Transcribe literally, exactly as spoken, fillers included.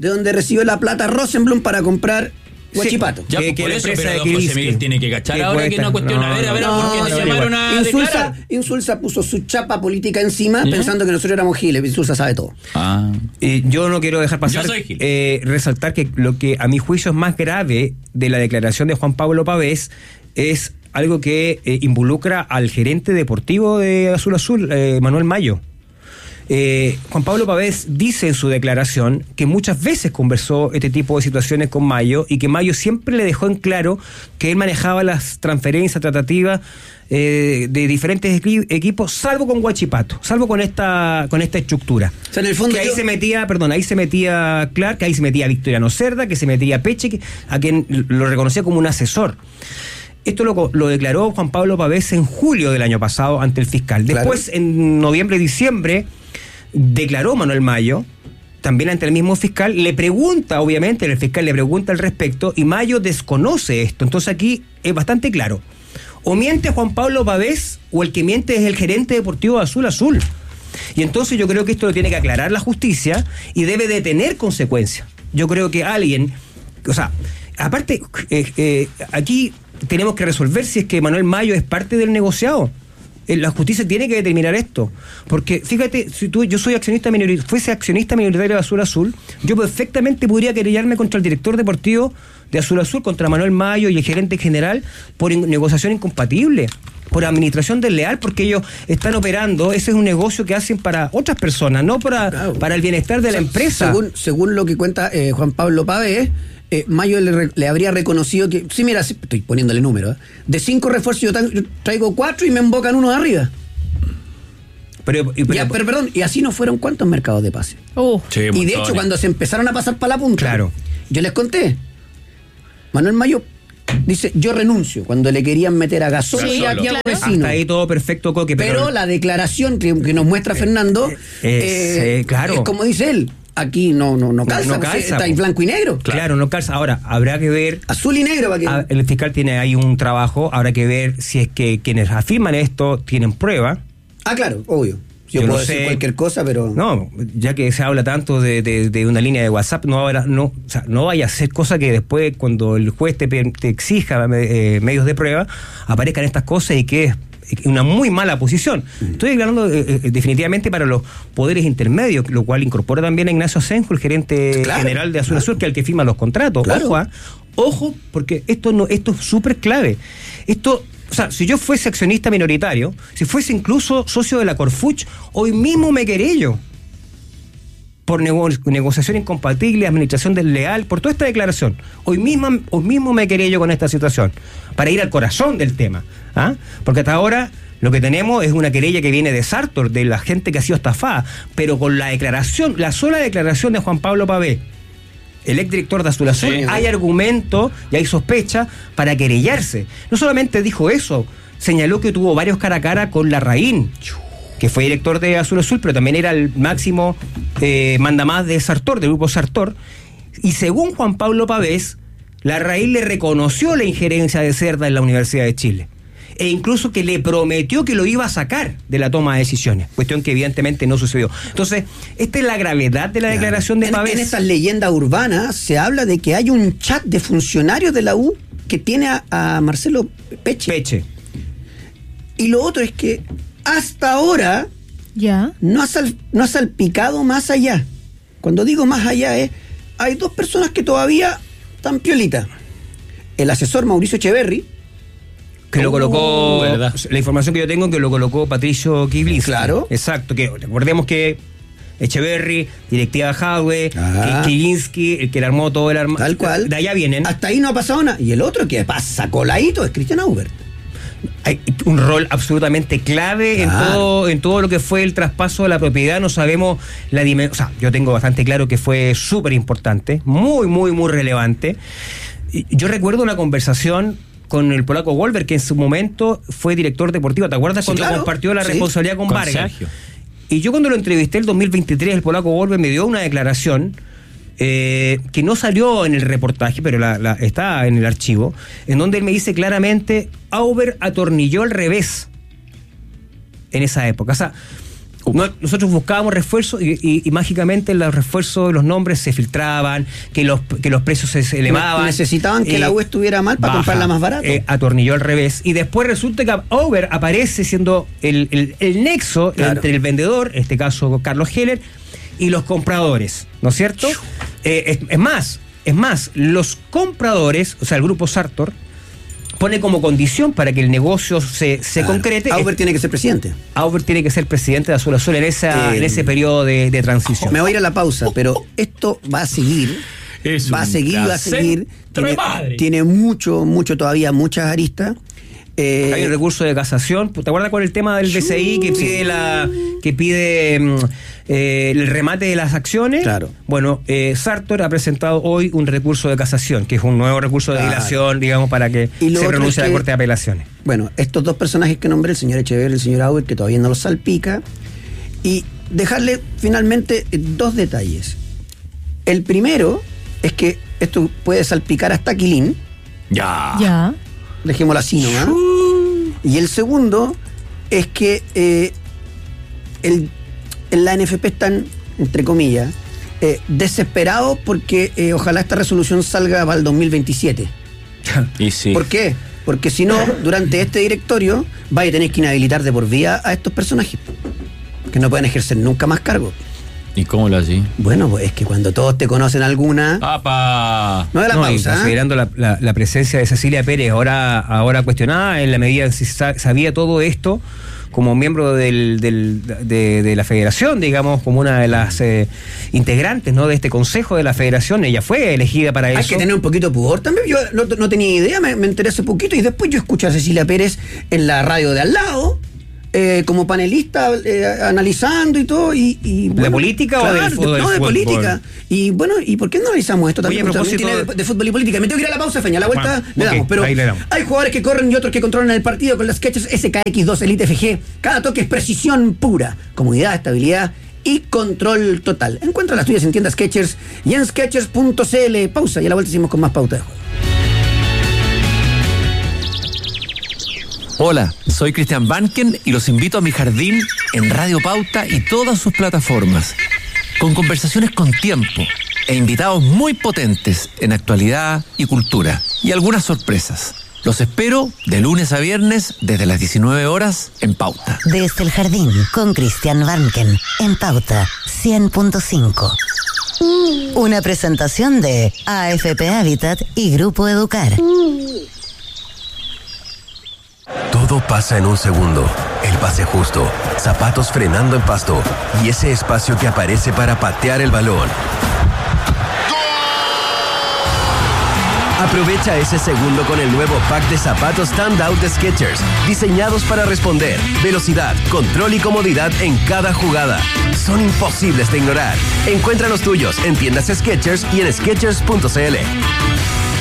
de donde recibió la plata Rosenblum para comprar Huachipato. Sí, ya, que, pues, que por la eso, empresa pero de don José Kirisky, Miguel tiene que cachar que ahora cuesta, que no cuestión. no, a ver, a ver, no, ¿por qué no, nos no, llamaron a Insulza, declarar? Insulza puso su chapa política encima, ¿Ya? pensando que nosotros éramos giles. Insulza sabe todo. Ah. Eh, yo no quiero dejar pasar, Yo soy Gil. eh, resaltar que lo que a mi juicio es más grave de la declaración de Juan Pablo Pavés es algo que eh, involucra al gerente deportivo de Azul Azul, eh, Manuel Mayo. Eh, Juan Pablo Pavés dice en su declaración que muchas veces conversó este tipo de situaciones con Mayo y que Mayo siempre le dejó en claro que él manejaba las transferencias tratativas eh, de diferentes equi- equipos, salvo con Huachipato, salvo con esta con esta estructura. O sea, en el fondo que ahí yo- se metía, perdón, ahí se metía Clark, que ahí se metía Victoriano Cerda, que se metía Peche, que- a quien lo reconocía como un asesor. Esto lo, lo declaró Juan Pablo Pavés en julio del año pasado ante el fiscal. Después, Claro. en noviembre y diciembre, declaró Manuel Mayo, también ante el mismo fiscal, le pregunta, obviamente, el fiscal le pregunta al respecto, y Mayo desconoce esto. Entonces aquí es bastante claro. O miente Juan Pablo Pavés, o el que miente es el gerente deportivo de Azul Azul. Y entonces yo creo que esto lo tiene que aclarar la justicia y debe de tener consecuencias. Yo creo que alguien, o sea, aparte, eh, eh, aquí tenemos que resolver si es que Manuel Mayo es parte del negociado. Eh, La justicia tiene que determinar esto, porque fíjate, si tú, yo soy accionista minoritario, fuese accionista minoritario de Azul Azul, yo perfectamente podría querellarme contra el director deportivo de Azul Azul, contra Manuel Mayo y el gerente general por in- negociación incompatible, por administración desleal, porque ellos están operando, ese es un negocio que hacen para otras personas, no para, Claro. para el bienestar de O sea, la empresa. Según, según lo que cuenta eh, Juan Pablo Pavés, eh, Mayo le, re- le habría reconocido que, sí, mira, sí, estoy poniéndole números, ¿eh? De cinco refuerzos yo, tan- yo traigo cuatro y me embocan uno de arriba. Pero, y- pero- Ya, pero perdón, y así no fueron cuántos mercados de pase. Uh, Sí, Y de montones. hecho, cuando se empezaron a pasar para la punta, Claro. yo les conté, Manuel Mayo dice, yo renuncio, cuando le querían meter a Gasol Sí, y a claro. Thiago hasta Vecino. ahí todo perfecto, Coque, pero, Pero la declaración que, que nos muestra Fernando, eh, eh, eh, claro. es como dice él, aquí no, no, no calza, no pues, calza, está en po. blanco y negro. claro, no calza. Ahora, habrá que ver. Azul y negro para que... Ah, el fiscal tiene ahí un trabajo, habrá que ver si es que quienes afirman esto tienen prueba. Ah, claro, obvio. Yo, Yo puedo no decir sé. cualquier cosa, pero... No, ya que se habla tanto de, de, de una línea de WhatsApp, no habrá, no, o sea, no vaya a ser cosa que después, cuando el juez te, pe- te exija eh, medios de prueba, aparezcan estas cosas y que es una muy mala posición. Estoy hablando eh, eh, definitivamente para los poderes intermedios, lo cual incorpora también a Ignacio Asenjo, el gerente Claro, general de Azul claro. Azul, que es el que firma los contratos. Claro. Ojo, ah, ojo, porque esto no, esto es súper clave. Esto, o sea, si yo fuese accionista minoritario, si fuese incluso socio de la Corfuch, hoy mismo me querello por nego- negociación incompatible, administración desleal, por toda esta declaración. Hoy mismo, hoy mismo me querello con esta situación, para ir al corazón del tema. ¿Ah? Porque hasta ahora lo que tenemos es una querella que viene de Sartor, de la gente que ha sido estafada, pero con la declaración, la sola declaración de Juan Pablo Pavés, el exdirector de Azul Azul, Sí. hay argumento y hay sospecha para querellarse. No solamente dijo eso, señaló que tuvo varios cara a cara con Larraín, que fue director de Azul Azul, pero también era el máximo eh, mandamás de Sartor, del grupo Sartor. Y según Juan Pablo Pavés, Larraín le reconoció la injerencia de Cerda en la Universidad de Chile. E incluso que le prometió que lo iba a sacar de la toma de decisiones, cuestión que evidentemente no sucedió. Entonces, esta es la gravedad de la declaración de en, Pavés. en estas leyendas urbanas se habla de que hay un chat de funcionarios de la U que tiene a, a Marcelo Peche. Peche. Y lo otro es que hasta ahora ya. no ha, sal- no ha salpicado más allá. Cuando digo más allá es, hay dos personas que todavía están piolitas. El asesor Mauricio Echeverry, Que lo colocó, ¿verdad? la información que yo tengo, que lo colocó Patricio Kiblinski. Claro. Exacto, que recordemos que Echeverry, directiva Jadwe, Ah. Kiblinski, el que le armó todo el arma. tal cual. De allá vienen. Hasta ahí no ha pasado nada. Y el otro que pasa coladito es Cristian Aubert. Hay un rol absolutamente clave en Claro. todo en todo lo que fue el traspaso de la propiedad. No sabemos la dimensión. O sea, yo tengo bastante claro que fue súper importante, muy, muy, muy relevante. Y yo recuerdo una conversación con el polaco Wolver, que en su momento fue director deportivo. ¿Te acuerdas Sí, cuando claro. compartió la Sí. responsabilidad con, Con Vargas? Sergio. Y yo cuando lo entrevisté el dos mil veintitrés, el polaco Wolver me dio una declaración eh, que no salió en el reportaje, pero la, la- está en el archivo, en donde él me dice claramente, Auber atornilló al revés en esa época. O sea, No, nosotros buscábamos refuerzos y, y, y mágicamente los refuerzos, los nombres se filtraban, que los que los precios se elevaban. Necesitaban que eh, la U estuviera mal para baja, comprarla más barato. Eh, atornilló al revés. Y después resulta que Auber aparece siendo el, el, el nexo claro. entre el vendedor, en este caso Carlos Heller, y los compradores, ¿no es cierto? Eh, es, es más, es más, los compradores, o sea, el grupo Sartor, pone como condición para que el negocio se, se claro. concrete. Auber tiene que ser presidente. Auber tiene que ser presidente de Azul Azul en, esa, eh, en ese periodo de, de transición. Me voy a ir a la pausa, pero esto va a seguir. Es va a seguir, va a seguir. Tiene, tiene mucho, mucho todavía, muchas aristas. Eh, Hay un recurso de casación. ¿Te acuerdas con el tema del B C I que pide la que pide eh, el remate de las acciones? Claro. Bueno, eh, Sartor ha presentado hoy un recurso de casación, que es un nuevo recurso de claro. dilación, digamos, para que se renuncie a la Corte de Apelaciones. Bueno, estos dos personajes que nombré, el señor Echeverría y el señor Auber, que todavía no los salpica, y dejarle finalmente dos detalles. El primero es que esto puede salpicar hasta Quilín. Ya. Ya. Dejémoslo así nomás. Y el segundo es que eh, el, en la N F P están, entre comillas, eh, desesperados porque eh, ojalá esta resolución salga para el dos mil veintisiete. Y sí. ¿Por qué? Porque si no, durante este directorio vaya a tener que inhabilitar de por vida a estos personajes, que no pueden ejercer nunca más cargo. ¿Y cómo lo así? Bueno, pues es que cuando todos te conocen alguna... ¡Apa! No de la no, pausa. Y considerando ¿eh? la, la, la presencia de Cecilia Pérez, ahora, ahora cuestionada, en la medida en que sabía todo esto, como miembro del, del, de, de la federación, digamos, como una de las eh, integrantes, ¿no?, de este consejo de la federación, ella fue elegida para eso. Hay que tener un poquito de pudor también. Yo no, no tenía idea, me, me enteré hace poquito y después yo escuché a Cecilia Pérez en la radio de al lado. Eh, como panelista eh, analizando y todo y, y bueno, ¿de política claro, o del fútbol? No, de fútbol. política. Y bueno, ¿y por qué no analizamos esto también? Oye, propósito... también tiene de, de fútbol y política. Me tengo que ir a la pausa, Feña. A la vuelta bueno, le okay, damos. Pero le damos. Hay jugadores que corren y otros que controlan el partido con las Skechers S K X dos Elite F G. Cada toque es precisión pura, comodidad, estabilidad y control total. Encuentra las tuyas en tiendas Skechers y en skechers punto c l. Pausa y a la vuelta seguimos con más pauta de juego. Hola, soy Cristian Banken y los invito a mi jardín en Radio Pauta y todas sus plataformas, con conversaciones con tiempo e invitados muy potentes en actualidad y cultura, y algunas sorpresas. Los espero de lunes a viernes desde las diecinueve horas en Pauta. Desde el jardín con Cristian Banken en Pauta cien punto cinco. Una presentación de A F P Habitat y Grupo Educar. Todo pasa en un segundo. El pase justo, zapatos frenando en pasto y ese espacio que aparece para patear el balón. Aprovecha ese segundo con el nuevo pack de zapatos Standout de Skechers, diseñados para responder, velocidad, control y comodidad en cada jugada. Son imposibles de ignorar. Encuentra los tuyos en tiendas Skechers y en skechers punto c l.